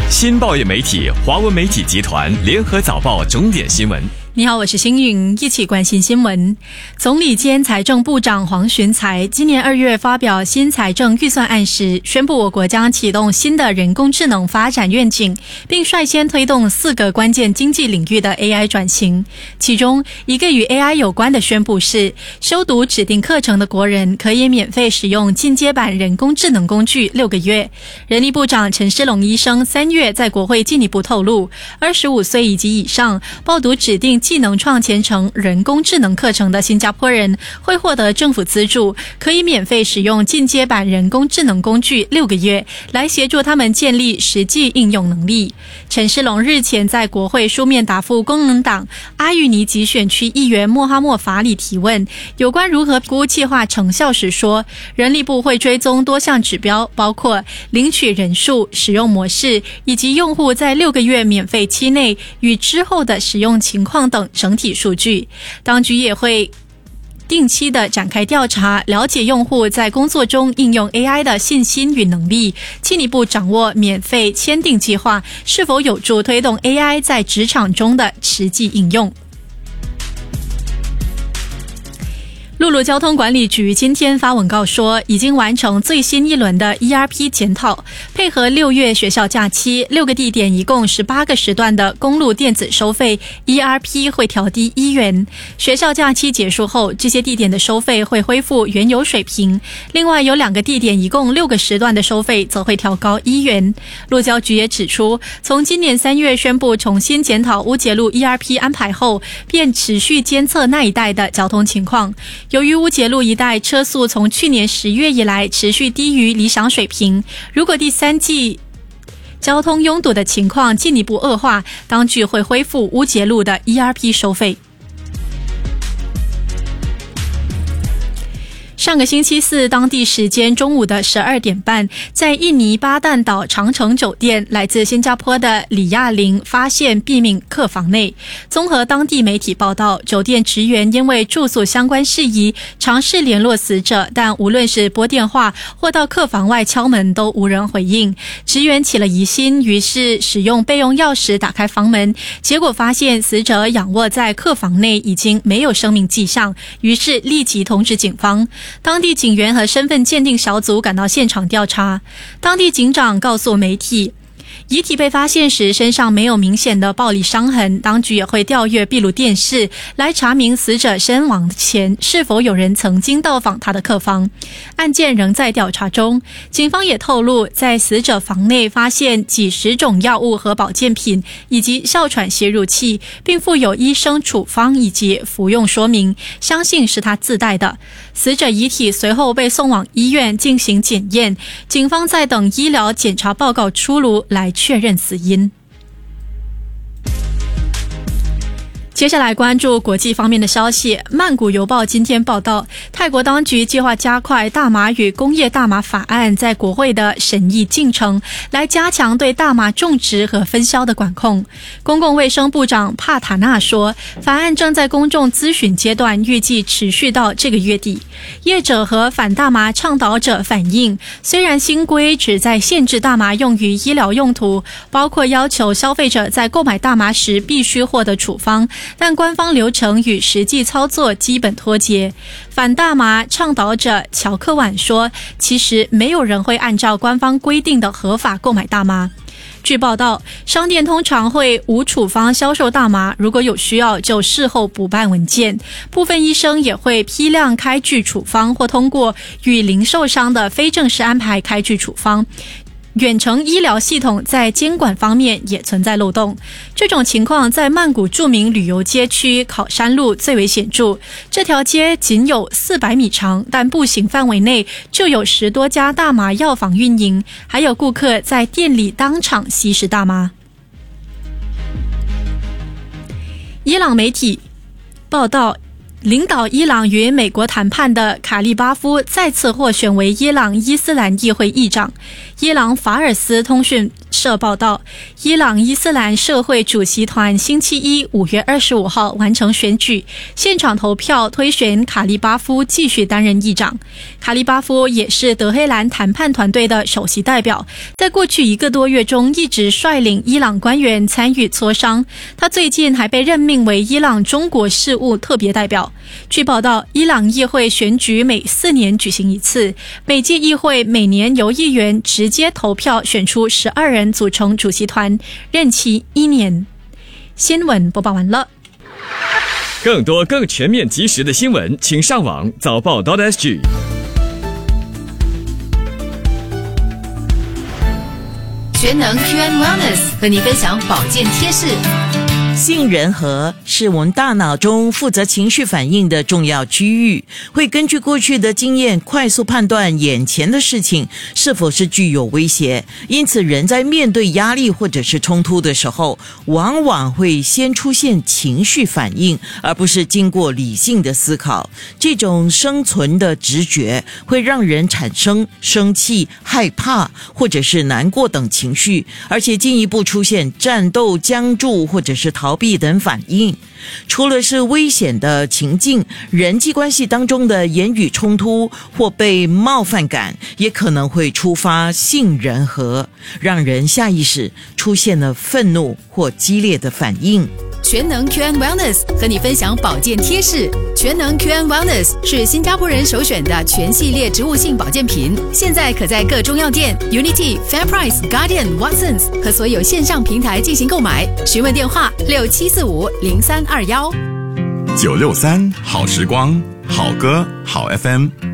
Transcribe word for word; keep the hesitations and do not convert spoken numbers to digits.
新报业媒体华文媒体集团联合早报重点新闻。 你好，我是星云，一起关心新闻。总理兼财政部长黄循财今年二月发表新财政预算案时，宣布我国将启动新的人工智能发展愿景，并率先推动四个关键经济领域的 A I 转型。其中一个与 A I 有关的宣布是，修读指定课程的国人可以免费使用进阶版人工智能工具六个月。人力部长陈诗龙医生三月在国会进一步透露，二十五岁以及以上报读指定技能创前程人工智能课程的新加坡人会获得政府资助，可以免费使用进阶版人工智能工具六个月，来协助他们建立实际应用能力。陈诗龙日前在国会书面答复工人党阿育尼集选区议员莫哈默法里提问有关如何评估计划成效时说，人力部会追踪多项指标，包括领取人数、使用模式以及用户在六个月免费期内与之后的使用情况等整体数据。当局也会定期的展开调查，了解用户在工作中应用 A I 的信心与能力，进一步掌握免费签订计划是否有助推动 A I 在职场中的实际应用。陆路交通管理局今天发文告说，已经完成最新一轮的 E R P 检讨，配合六月学校假期，六个地点一共十八个时段的公路电子收费 E R P 会调低一元。学校假期结束后，这些地点的收费会恢复原有水平。另外有两个地点一共六个时段的收费则会调高一元。路交局也指出，从今年三月宣布重新检讨乌节路 E R P 安排后，便持续监测那一带的交通情况。由于乌节路一带车速从去年十月以来持续低于理想水平，如果第三季交通拥堵的情况进一步恶化，当局会恢复乌节路的 E R P 收费。上个星期四当地时间中午的十二点半，在印尼巴旦岛长城酒店，来自新加坡的李亚玲发现毙命客房内。综合当地媒体报道，酒店职员因为住宿相关事宜尝试联络死者，但无论是拨电话或到客房外敲门都无人回应。职员起了疑心，于是使用备用钥匙打开房门，结果发现死者仰卧在客房内，已经没有生命迹象，于是立即通知警方。当地警员和身份鉴定小组赶到现场调查。当地警长告诉媒体，遗体被发现时身上没有明显的暴力伤痕，当局也会调阅闭路电视来查明死者身亡前是否有人曾经到访他的客房。案件仍在调查中。警方也透露，在死者房内发现几十种药物和保健品以及哮喘吸入器，并附有医生处方以及服用说明，相信是他自带的。死者遗体随后被送往医院进行检验，警方在等医疗检查报告出炉来确认死因。接下来关注国际方面的消息。曼谷邮报今天报道，泰国当局计划加快大麻与工业大麻法案在国会的审议进程，来加强对大麻种植和分销的管控。公共卫生部长帕塔纳说，法案正在公众咨询阶段，预计持续到这个月底。业者和反大麻倡导者反映，虽然新规旨在限制大麻用于医疗用途，包括要求消费者在购买大麻时必须获得处方，但官方流程与实际操作基本脱节。反大麻倡导者乔克晚说，其实没有人会按照官方规定的合法购买大麻。据报道，商店通常会无处方销售大麻，如果有需要就事后补办文件。部分医生也会批量开具处方，或通过与零售商的非正式安排开具处方。远程医疗系统在监管方面也存在漏洞。这种情况在曼谷著名旅游街区考山路最为显著。这条街仅有四百米长，但步行范围内就有十多家大麻药房运营，还有顾客在店里当场吸食大麻。伊朗媒体报道，领导伊朗与美国谈判的卡利巴夫再次获选为伊朗伊斯兰议会议长。 伊朗法尔斯通讯社报道，伊朗伊斯兰社会主席团星期一五月二十五号完成选举，现场投票推选卡利巴夫继续担任议长。卡利巴夫也是德黑兰谈判团队的首席代表，在过去一个多月中一直率领伊朗官员参与磋商。他最近还被任命为伊朗中国事务特别代表。据报道，伊朗议会选举每四年举行一次，每届议会每年由议员直接投票选出十二人组成主席团，任期一年。新闻播报完了。 更多更全面及时的新闻，请上网早报 .sg。 全能 Q and Wellness 和你分享保健贴士。 杏仁核是我们大脑中负责情绪反应的重要区域，会根据过去的经验快速判断眼前的事情是否是具有威胁。因此，人在面对压力或者是冲突的时候，往往会先出现情绪反应，而不是经过理性的思考。这种生存的直觉会让人产生生气、害怕或者是难过等情绪，而且进一步出现战斗、僵住或者是逃避等反应。除了是危险的情境，人际关系当中的言语冲突或被冒犯感也可能会触发杏仁核，让人下意识出现了愤怒或激烈的反应。 全能 Q and Wellness 和你分享保健贴士。全能 Q and Wellness 是新加坡人首选的全系列植物性保健品，现在可在各中药店、Unity、FairPrice、Guardian、Watsons 和所有线上平台进行购买。询问电话六七四五零三二幺。 九六三好时光，好歌好 F M。